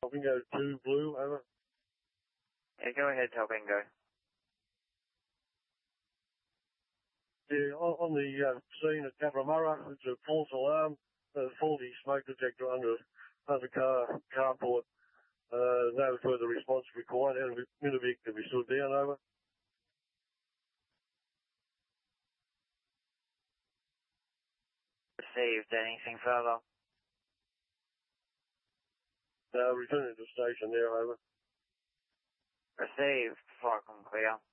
Bingo 2 Blue, over. Yeah, go ahead, tell Bingo. Yeah, on the scene at Cabramatta, it's a false alarm, faulty smoke detector under carport. No further response required. Nunavik to be stood down, over. Received. Anything further? Returning to station there, over. Received. Flight clear.